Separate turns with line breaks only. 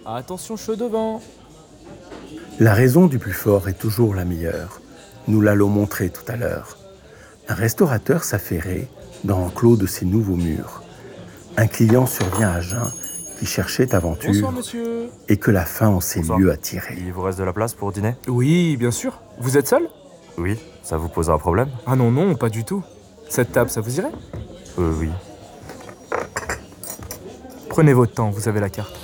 Attention, chaud devant.
La raison du plus fort est toujours la meilleure. Nous l'allons montrer tout à l'heure. Un restaurateur s'affairait dans l'enclos de ses nouveaux murs. Un client survient à jeun qui cherchait aventure
Bonsoir, monsieur.
et que la faim en ces
Bonsoir.
lieux attirait.
Il vous reste de la place pour dîner?
Oui, bien sûr. Vous êtes seul?
Oui, ça vous pose un problème?
Ah non, non, pas du tout. Cette table, ça vous irait?
Oui.
Prenez votre temps, vous avez la carte.